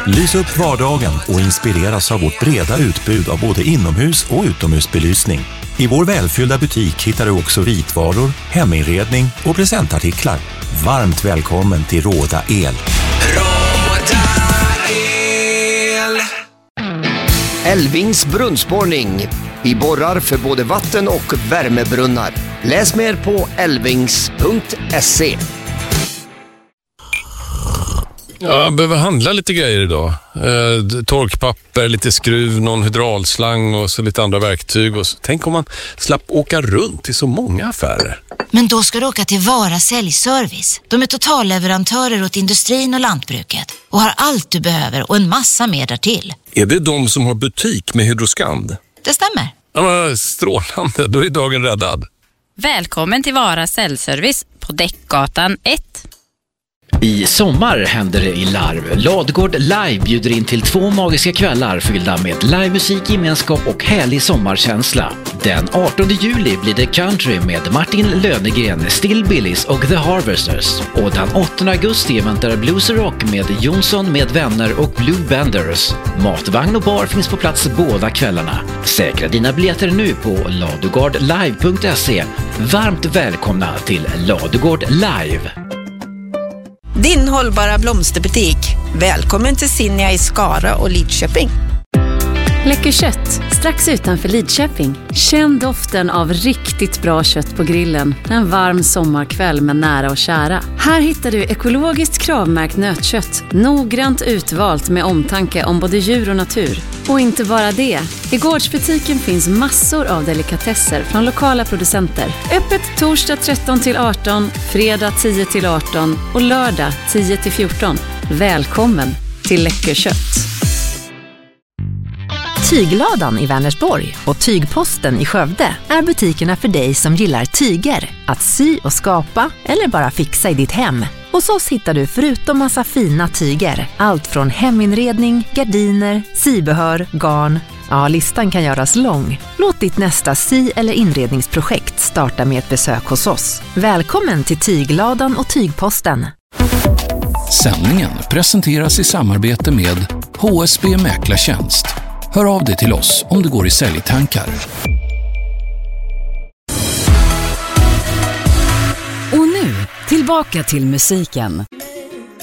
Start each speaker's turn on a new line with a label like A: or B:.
A: Lys upp vardagen och inspireras av vårt breda utbud av både inomhus- och utomhusbelysning. I vår välfyllda butik hittar du också vitvaror, heminredning och presentartiklar. Varmt välkommen till Råda El.
B: Råda El.
C: Elvings brunnsborrning. Vi borrar för både vatten- och värmebrunnar. Läs mer på elvings.se.
D: Ja, jag behöver handla lite grejer idag. Torkpapper, lite skruv, någon hydraulslang och så lite andra verktyg. Och så. Tänk om man slapp åka runt i så många affärer.
E: Men då ska du åka till Vara Säljservice. De är totalleverantörer åt industrin och lantbruket och har allt du behöver och en massa mer därtill.
D: Är det de som har butik med Hydroskand?
E: Det stämmer.
D: Ja, men strålande, då är dagen räddad.
F: Välkommen till Vara Säljservice på Däckgatan 1.
G: I sommar händer det i Larv. Ladugård Live bjuder in till 2 magiska kvällar fyllda med livemusik, gemenskap och härlig sommarkänsla. Den 18 juli blir det country med Martin Lönegren, Still Billys och The Harvesters. Och den 8 augusti väntar Blues Rock med Jonsson med vänner och Blue Benders. Matvagn och bar finns på plats båda kvällarna. Säkra dina biljetter nu på ladugårdlive.se. Varmt välkomna till Ladugård Live.
H: Din hållbara blomsterbutik. Välkommen till Sinja i Skara och Lidköping.
I: Läcker kött, strax utanför Lidköping. Känn doften av riktigt bra kött på grillen en varm sommarkväll med nära och kära. Här hittar du ekologiskt kravmärkt nötkött, noggrant utvalt med omtanke om både djur och natur. Och inte bara det. I gårdsbutiken finns massor av delikatesser från lokala producenter. Öppet torsdag 13-18, fredag 10-18 och lördag 10-14. Välkommen till Läcker kött.
J: Tygladan i Vänersborg och Tygposten i Skövde är butikerna för dig som gillar tyger, att sy och skapa eller bara fixa i ditt hem. Hos oss hittar du förutom massa fina tyger, allt från heminredning, gardiner, sybehör, garn. Ja, listan kan göras lång. Låt ditt nästa sy- eller inredningsprojekt starta med ett besök hos oss. Välkommen till Tygladan och Tygposten.
K: Sändningen presenteras i samarbete med HSB Mäklartjänst. Hör av dig till oss om du går i säljtankar.
L: Och nu, tillbaka till musiken.